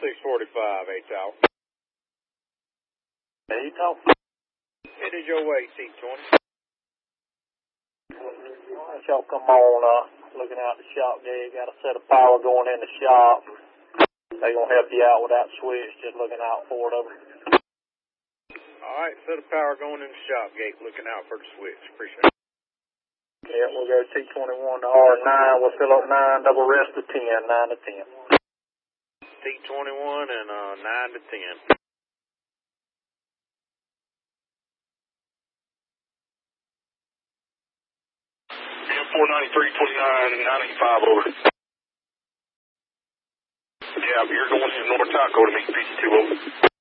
645, 8 Tower. 8 Tower. Headed your way, T20. Y'all come on, looking out the shop gate. Got a set of power going in the shop. They gonna help you out with that switch. Just looking out for it. All right, set of power going in the shop gate. Looking out for the switch. Appreciate it. Yeah, we'll go T21 to R9. We'll fill up 9, double rest to 10, 9 to 10. T21 and 9 to 10. M49329, 985 over. Yeah, you're going to North Taco to meet 52 over.